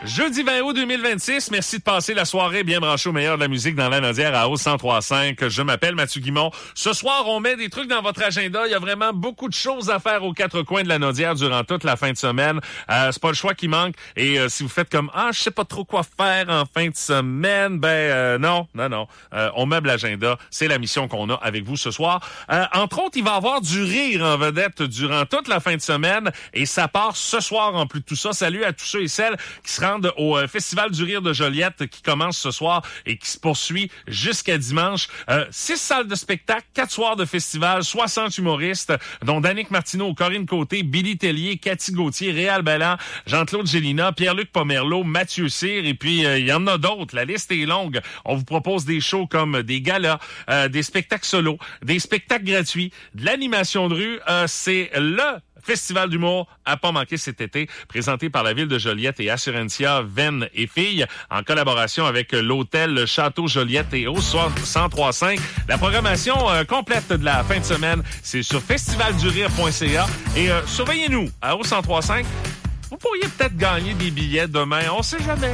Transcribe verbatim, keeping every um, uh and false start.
Jeudi vingt août deux mille vingt-six, merci de passer la soirée bien branchée au meilleur de la musique dans la Naudière à cent trois virgule cinq. Je m'appelle Mathieu Guimond. Ce soir, on met des trucs dans votre agenda. Il y a vraiment beaucoup de choses à faire aux quatre coins de la Naudière durant toute la fin de semaine. Euh, c'est pas le choix qui manque. Et euh, si vous faites comme « Ah, je sais pas trop quoi faire en fin de semaine », ben euh, non, non, non. Euh, on meuble l'agenda. C'est la mission qu'on a avec vous ce soir. Euh, entre autres, il va y avoir du rire en vedette durant toute la fin de semaine. Et ça part ce soir en plus de tout ça. Salut à tous ceux et celles qui se rendent au euh, Festival du rire de Joliette qui commence ce soir et qui se poursuit jusqu'à dimanche. Euh, six salles de spectacle, quatre soirs de festival, soixante humoristes, dont Danick Martineau, Corinne Côté, Billy Tellier, Cathy Gauthier, Réal Belland, Jean-Claude Gélina, Pierre-Luc Pomerleau, Mathieu Cyr, et puis euh, il y en a d'autres. La liste est longue. On vous propose des shows comme des galas, euh, des spectacles solos, des spectacles gratuits, de l'animation de rue. Euh, c'est le Festival d'humour à pas manquer cet été, présenté par la Ville de Joliette et Assurantia Venn et Filles, en collaboration avec l'hôtel Château Joliette et au cent trois virgule cinq. La programmation euh, complète de la fin de semaine, c'est sur festival du rire point c a et euh, surveillez-nous à au cent trois virgule cinq. Vous pourriez peut-être gagner des billets demain, on sait jamais.